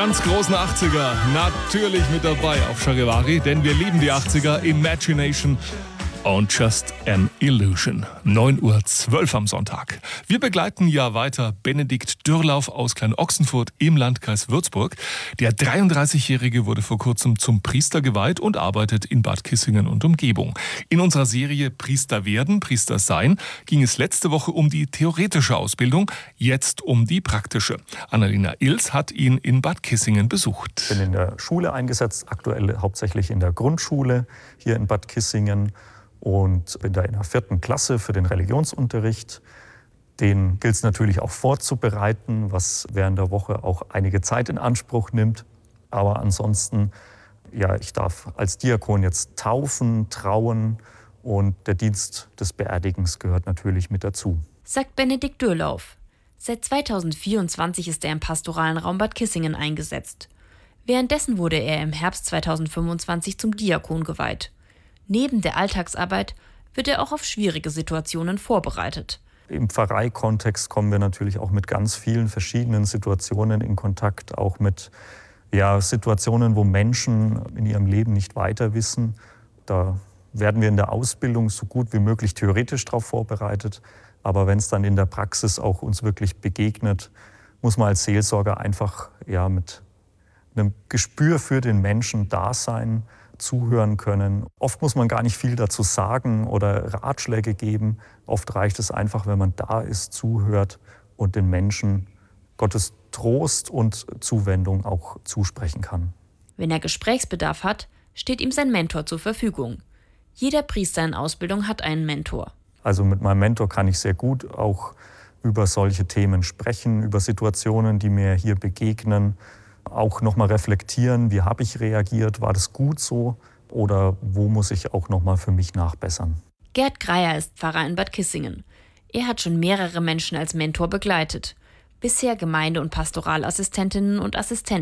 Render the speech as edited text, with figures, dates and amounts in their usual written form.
ganz großen 80er natürlich mit dabei auf Charivari, denn wir lieben die 80er, Imagination und Just an Illusion. 9:12 Uhr am Sonntag. Wir begleiten ja weiter Benedikt Dürrlauf aus Klein-Ochsenfurt im Landkreis Würzburg. Der 33-Jährige wurde vor kurzem zum Priester geweiht und arbeitet in Bad Kissingen und Umgebung. In unserer Serie Priester werden, Priester sein ging es letzte Woche um die theoretische Ausbildung, jetzt um die praktische. Annalena Ilz hat ihn in Bad Kissingen besucht. Ich bin in der Schule eingesetzt, aktuell hauptsächlich in der Grundschule hier in Bad Kissingen. Und bin da in der 4. Klasse für den Religionsunterricht. Den gilt es natürlich auch vorzubereiten, was während der Woche auch einige Zeit in Anspruch nimmt. Aber ansonsten, ja, ich darf als Diakon jetzt taufen, trauen und der Dienst des Beerdigens gehört natürlich mit dazu. Sagt Benedikt Dürrlauf. Seit 2024 ist er im pastoralen Raum Bad Kissingen eingesetzt. Währenddessen wurde er im Herbst 2025 zum Diakon geweiht. Neben der Alltagsarbeit wird er auch auf schwierige Situationen vorbereitet. Im Pfarreikontext kommen wir natürlich auch mit ganz vielen verschiedenen Situationen in Kontakt, auch mit Situationen, wo Menschen in ihrem Leben nicht weiter wissen. Da werden wir in der Ausbildung so gut wie möglich theoretisch darauf vorbereitet. Aber wenn es dann in der Praxis auch uns wirklich begegnet, muss man als Seelsorger einfach mit einem Gespür für den Menschen da sein, zuhören können. Oft muss man gar nicht viel dazu sagen oder Ratschläge geben. Oft reicht es einfach, wenn man da ist, zuhört und den Menschen Gottes Trost und Zuwendung auch zusprechen kann. Wenn er Gesprächsbedarf hat, steht ihm sein Mentor zur Verfügung. Jeder Priester in Ausbildung hat einen Mentor. Also mit meinem Mentor kann ich sehr gut auch über solche Themen sprechen, über Situationen, die mir hier begegnen. Auch nochmal reflektieren, wie habe ich reagiert, war das gut so oder wo muss ich auch nochmal für mich nachbessern. Gerd Greier ist Pfarrer in Bad Kissingen. Er hat schon mehrere Menschen als Mentor begleitet. Bisher Gemeinde- und Pastoralassistentinnen und Assistenten.